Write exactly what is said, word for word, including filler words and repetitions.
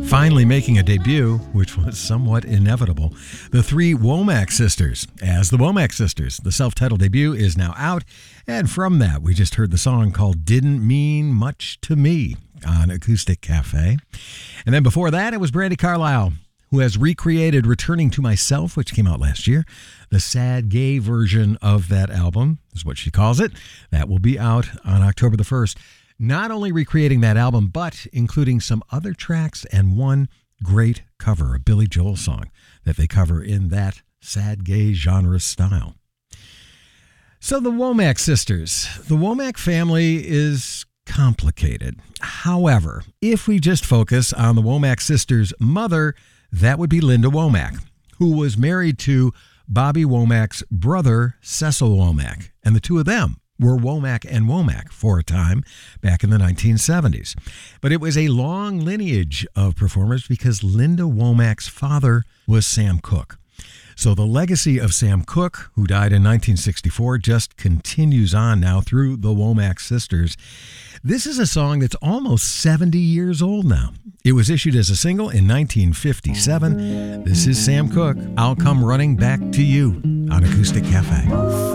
Finally making a debut, which was somewhat inevitable, the three Womack sisters as the Womack sisters. The self-titled debut is now out, and from that we just heard the song called Didn't Mean Much to Me on Acoustic Cafe. And then before that it was Brandi Carlile, who has recreated Returning to Myself, which came out last year. The sad gay version of that album is what she calls it. That will be out on October the first. Not only recreating that album, but including some other tracks and one great cover, a Billy Joel song that they cover in that sad gay genre style. So the Womack sisters. The Womack family is complicated. However, if we just focus on the Womack sisters' mother, that would be Linda Womack, who was married to Bobby Womack's brother, Cecil Womack. And the two of them were Womack and Womack for a time back in the nineteen seventies. But it was a long lineage of performers because Linda Womack's father was Sam Cooke. So the legacy of Sam Cooke, who died in nineteen sixty-four, just continues on now through the Womack sisters. This is a song that's almost seventy years old now. It was issued as a single in nineteen fifty-seven. This is Sam Cooke, I'll Come Running Back to You on Acoustic Cafe.